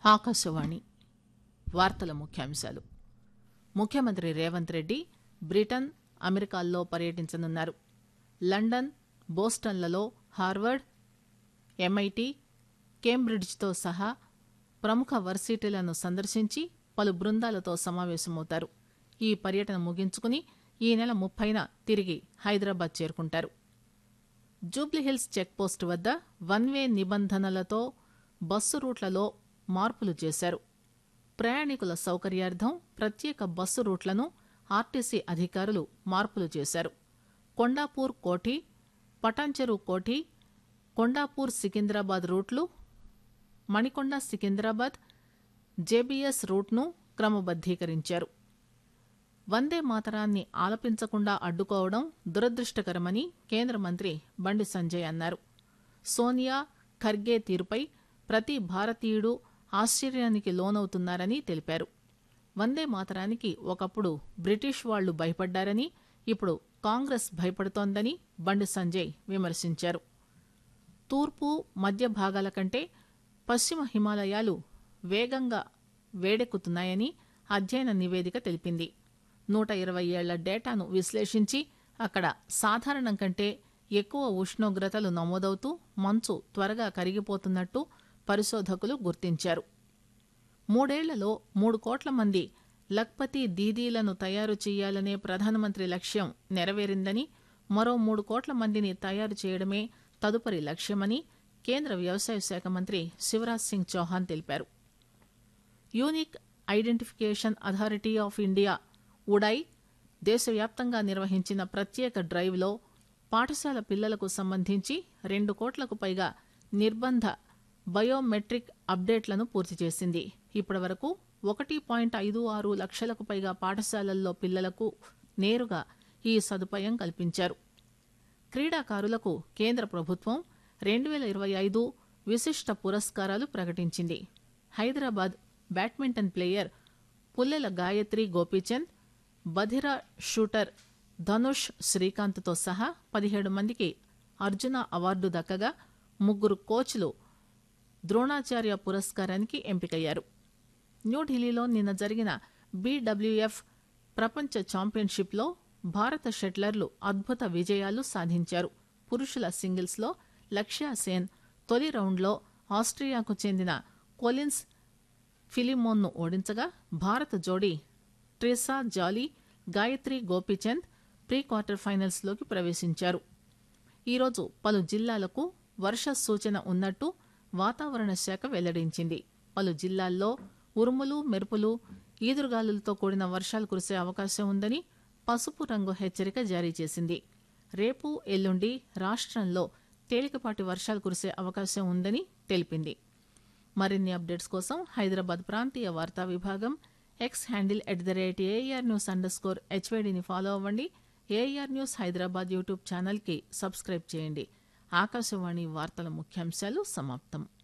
ఆకాశవాణి వార్తల ముఖ్యాంశాలు. ముఖ్యమంత్రి రేవంత్ రెడ్డి బ్రిటన్, అమెరికాల్లో పర్యటించనున్నారు. లండన్, బోస్టన్లలో హార్వర్డ్, ఎంఐటి, కేంబ్రిడ్జ్తో సహా ప్రముఖ వర్సిటీలను సందర్శించి పలు బృందాలతో సమావేశమవుతారు. ఈ పర్యటన ముగించుకుని ఈ నెల 30న తిరిగి హైదరాబాద్ చేరుకుంటారు. జూబ్లీహిల్స్ చెక్పోస్టు వద్ద వన్ వే నిబంధనలతో బస్సు రూట్లలో మార్పులు చేశారు. ప్రయాణికుల సౌకర్యార్థం ప్రత్యేక బస్సు రూట్లను ఆర్టీసీ అధికారులు మార్పులు చేశారు. కొండాపూర్ కోఠి, పటాన్చెరు కోఠి, కొండాపూర్ సికింద్రాబాద్ రూట్లు, మణికొండ సికింద్రాబాద్, జేబీఎస్ రూట్ను క్రమబద్దీకరించారు. వందే మాతరాన్ని ఆలపించకుండా అడ్డుకోవడం దురదృష్టకరమని కేంద్ర మంత్రి బండి సంజయ్ అన్నారు. సోనియా, ఖర్గే తీరుపై ప్రతి భారతీయుడు ఆశ్చర్యానికి లోనవుతున్నారని తెలిపారు. వందే మాతరానికి ఒకప్పుడు బ్రిటిష్ వాళ్లు భయపడ్డారని, ఇప్పుడు కాంగ్రెస్ భయపడుతోందని బండి సంజయ్ విమర్శించారు. తూర్పు, మధ్య భాగాల కంటే పశ్చిమ హిమాలయాలు వేగంగా వేడెక్కుతున్నాయని అధ్యయన నివేదిక తెలిపింది. 120 ఏళ్ల డేటాను విశ్లేషించి అక్కడ సాధారణం కంటే ఎక్కువ ఉష్ణోగ్రతలు నమోదవుతూ మంచు త్వరగా కరిగిపోతున్నట్టు పరిశోధకులు గుర్తించారు. 3 ఏళ్లలో 3 కోట్ల మంది లఖ్పతి దీదీలను తయారు చేయాలనే ప్రధానమంత్రి లక్ష్యం నెరవేరిందని, మరో 3 కోట్ల మందిని తయారు చేయడమే తదుపరి లక్ష్యమని కేంద్ర వ్యవసాయ శాఖ మంత్రి శివరాజ్ సింగ్ చౌహాన్ తెలిపారు. Unique identification authority of India UIDAI దేశవ్యాప్తంగా నిర్వహించిన ప్రత్యేక డ్రైవ్లో పాఠశాల పిల్లలకు సంబంధించి 2 కోట్లకు పైగా నిర్బంధ బయోమెట్రిక్ అప్డేట్లను పూర్తి చేసింది. ఇప్పటి వరకు 1.56 లక్షలకు పైగా పాఠశాలల్లో పిల్లలకు నేరుగా ఈ సదుపాయం కల్పించారు. క్రీడాకారులకు కేంద్ర ప్రభుత్వం 2025 విశిష్ట పురస్కారాలు ప్రకటించింది. Hyderabad badminton player Pullela Gayatri Gopichand, బధిర shooter Dhanush శ్రీకాంత్తో సహా 17 మందికి అర్జున అవార్డు దక్కగా 3 కోచ్లు ద్రోణాచార్య పురస్కారానికి ఎంపికయ్యారు. న్యూఢిల్లీలో నిన్న జరిగిన బీడబ్ల్యూఎఫ్ ప్రపంచ ఛాంపియన్షిప్లో భారత షట్లర్లు అద్భుత విజయాలు సాధించారు. పురుషుల సింగిల్స్లో లక్ష్య సేన్ తొలి రౌండ్లో ఆస్ట్రియాకు చెందిన కొలిన్స్ ఫిలిమోన్ను ఓడించగా, భారత జోడీ ట్రిసా జాలీ, గాయత్రి గోపీచంద్ ప్రీ క్వార్టర్ ఫైనల్స్లోకి ప్రవేశించారు. ఈరోజు పలు జిల్లాలకు వర్ష సూచన ఉన్నట్టు వాతావరణ శాఖ వెల్లడించింది. పలు జిల్లాల్లో ఉరుములు, మెరుపులు, ఈదురుగాలులతో కూడిన వర్షాలు కురిసే అవకాశం ఉందని పసుపు రంగు హెచ్చరిక జారీ చేసింది. రేపు, ఎల్లుండి రాష్ట్రంలో తేలికపాటి వర్షాలు కురిసే అవకాశం ఉందని తెలిపింది. మరిన్ని అప్డేట్స్ కోసం హైదరాబాద్ ప్రాంతీయ వార్తా విభాగం ఎక్స్ హ్యాండిల్ @AIRnews_HYDని ఫాలో అవ్వండి. AIR న్యూస్ హైదరాబాద్ యూట్యూబ్ ఛానల్కి సబ్స్క్రైబ్ చేయండి. ఆకాశవాణి వార్తల ముఖ్యాంశాలు సమాప్తం.